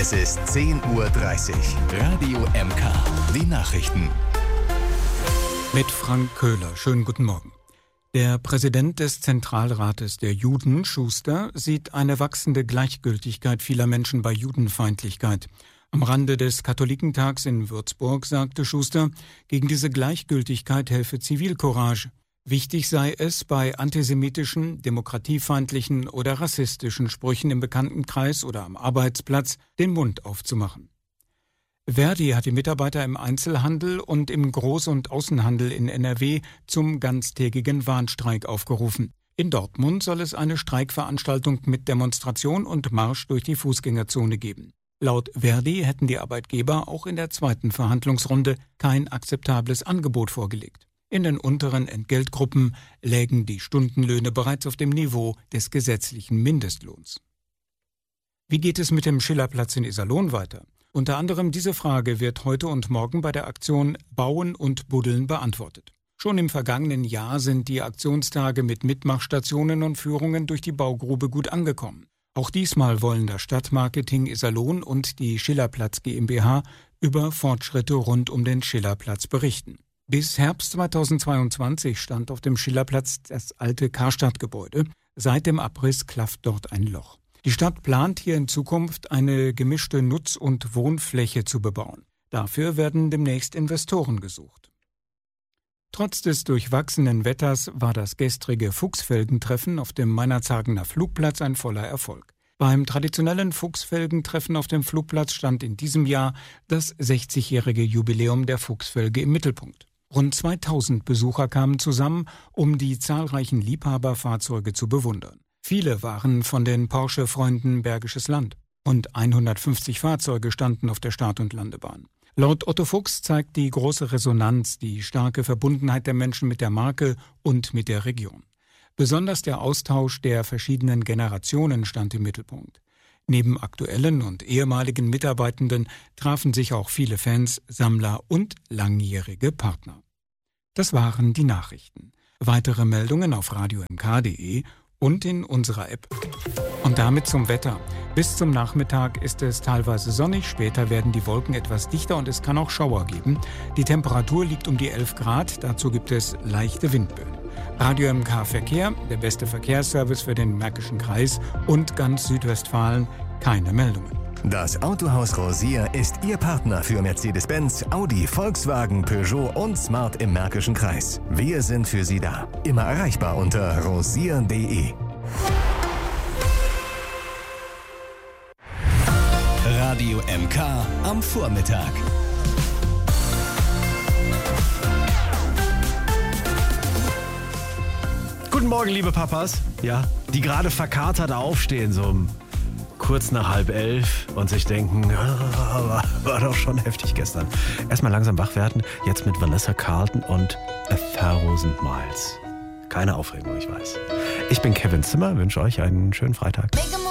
Es ist 10:30 Uhr. Radio MK. Die Nachrichten. Mit Frank Köhler. Schönen guten Morgen. Der Präsident des Zentralrates der Juden, Schuster, sieht eine wachsende Gleichgültigkeit vieler Menschen bei Judenfeindlichkeit. Am Rande des Katholikentags in Würzburg sagte Schuster, gegen diese Gleichgültigkeit helfe Zivilcourage. Wichtig sei es, bei antisemitischen, demokratiefeindlichen oder rassistischen Sprüchen im Bekanntenkreis oder am Arbeitsplatz den Mund aufzumachen. Verdi hat die Mitarbeiter im Einzelhandel und im Groß- und Außenhandel in NRW zum ganztägigen Warnstreik aufgerufen. In Dortmund soll es eine Streikveranstaltung mit Demonstration und Marsch durch die Fußgängerzone geben. Laut Verdi hätten die Arbeitgeber auch in der zweiten Verhandlungsrunde kein akzeptables Angebot vorgelegt. In den unteren Entgeltgruppen lägen die Stundenlöhne bereits auf dem Niveau des gesetzlichen Mindestlohns. Wie geht es mit dem Schillerplatz in Iserlohn weiter? Unter anderem diese Frage wird heute und morgen bei der Aktion Bauen und Buddeln beantwortet. Schon im vergangenen Jahr sind die Aktionstage mit Mitmachstationen und Führungen durch die Baugrube gut angekommen. Auch diesmal wollen das Stadtmarketing Iserlohn und die Schillerplatz GmbH über Fortschritte rund um den Schillerplatz berichten. Bis Herbst 2022 stand auf dem Schillerplatz das alte Karstadt-Gebäude. Seit dem Abriss klafft dort ein Loch. Die Stadt plant hier in Zukunft eine gemischte Nutz- und Wohnfläche zu bebauen. Dafür werden demnächst Investoren gesucht. Trotz des durchwachsenen Wetters war das gestrige Fuchsfelgentreffen auf dem Meinerzhagener Flugplatz ein voller Erfolg. Beim traditionellen Fuchsfelgentreffen auf dem Flugplatz stand in diesem Jahr das 60-jährige Jubiläum der Fuchsfelge im Mittelpunkt. Rund 2000 Besucher kamen zusammen, um die zahlreichen Liebhaberfahrzeuge zu bewundern. Viele waren von den Porsche-Freunden Bergisches Land. Rund 150 Fahrzeuge standen auf der Start- und Landebahn. Laut Otto Fuchs zeigt die große Resonanz die starke Verbundenheit der Menschen mit der Marke und mit der Region. Besonders der Austausch der verschiedenen Generationen stand im Mittelpunkt. Neben aktuellen und ehemaligen Mitarbeitenden trafen sich auch viele Fans, Sammler und langjährige Partner. Das waren die Nachrichten. Weitere Meldungen auf radiomk.de und in unserer App. Und damit zum Wetter. Bis zum Nachmittag ist es teilweise sonnig, später werden die Wolken etwas dichter und es kann auch Schauer geben. Die Temperatur liegt um die 11 Grad, dazu gibt es leichte Windböen. Radio MK Verkehr, der beste Verkehrsservice für den Märkischen Kreis und ganz Südwestfalen, keine Meldungen. Das Autohaus Rosier ist Ihr Partner für Mercedes-Benz, Audi, Volkswagen, Peugeot und Smart im Märkischen Kreis. Wir sind für Sie da. Immer erreichbar unter rosier.de. Radio MK am Vormittag. Guten Morgen, liebe Papas. Ja, die gerade verkatert aufstehen, so kurz nach 10:30 und sich denken, war doch schon heftig gestern. Erstmal langsam wach werden, jetzt mit Vanessa Carlton und 1000 Miles. Keine Aufregung, ich weiß. Ich bin Kevin Zimmer, wünsche euch einen schönen Freitag.